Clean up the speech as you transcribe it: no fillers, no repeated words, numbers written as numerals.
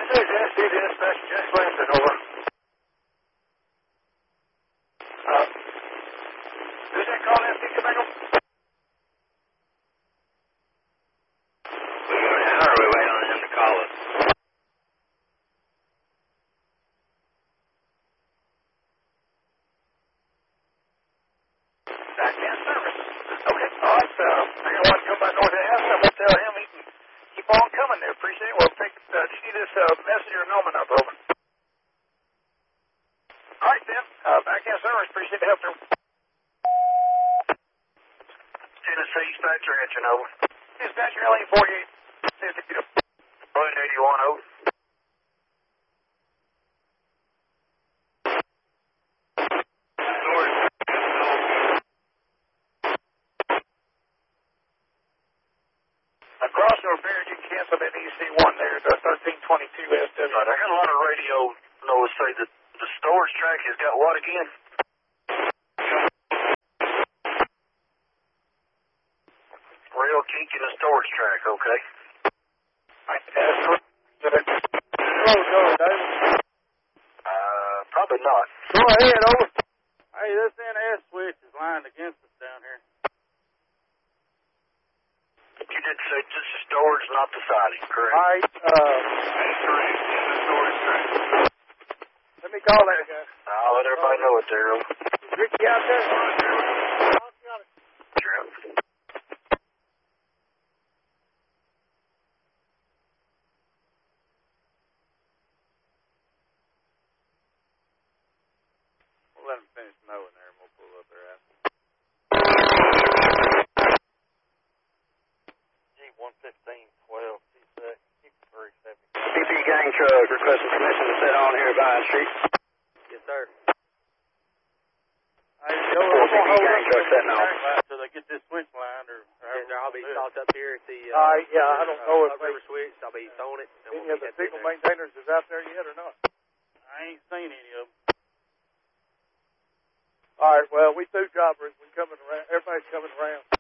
It is. That's just Winston, over. Who's that call in? Think about him? How are we waiting on him to call us? Back in service. Okay. All right, I got one come back over to the house. I'm going to tell him he can keep on coming there. Appreciate it. We'll take, see this messenger number up, over. All right, then. Back in service. Appreciate the help there. Tennessee Dispatcher Engine, over. Dispatcher LA 48. 81, over. Across the bridge, you can cancel that EC1 there, the 1322 SW. I got a lot of radio notice say that the storage track has got what again? Real kink in the storage track, okay? Probably not. Go ahead, over. Hey, this NS switch is lined against us down here. You did say just the storage, not the siding, correct? All right, That's correct. In the storage track. let me call that guy. I'll let everybody know it there. Is Ricky out there? Sure. We'll let him finish mowing there, and we'll pull up there after. G115-12, PP gang truck requesting permission to sit on here by the street. Yes, sir. Hey, PP gang truck sitting on. Till they get this switch lined, or I'll be stopped up here at the I don't know if river switch. I'll be throwing it. And any of the signal maintainers is out there yet or not. I ain't seen any of them. All right, well, we two choppers. We coming around. Everybody's coming around.